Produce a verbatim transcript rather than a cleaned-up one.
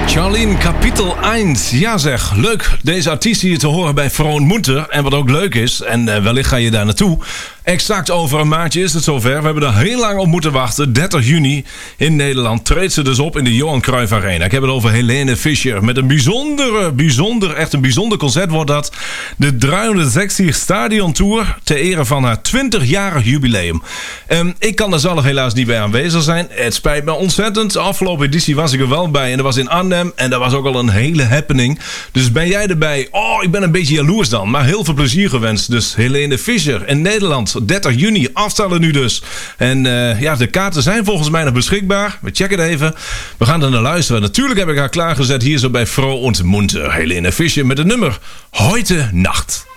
Charlene, kapitel één. Ja zeg, leuk deze artiest hier te horen bij Vroon Munter. En wat ook leuk is, en uh, wellicht ga je daar naartoe. Exact over een maandje is het zover. We hebben er heel lang op moeten wachten. dertig juni in Nederland treedt ze dus op in de Johan Cruijff Arena. Ik heb het over Helene Fischer. Met een bijzondere, bijzonder, echt een bijzonder concert wordt dat. De driehonderdzestig Stadion Tour ter ere van haar twintigjarig jubileum. Um, ik kan er zelf helaas niet bij aanwezig zijn. Het spijt me ontzettend. De afgelopen editie was ik er wel bij. En dat was in Arnhem. En dat was ook al een hele happening. Dus ben jij erbij? Oh, ik ben een beetje jaloers dan. Maar heel veel plezier gewenst. Dus Helene Fischer in Nederland. dertig juni, aftellen nu dus. En uh, ja, de kaarten zijn volgens mij nog beschikbaar. We checken het even. We gaan er naar luisteren. Natuurlijk heb ik haar klaargezet hier zo bij Vroon Munter. Helene Fischer met het nummer Heute Nacht.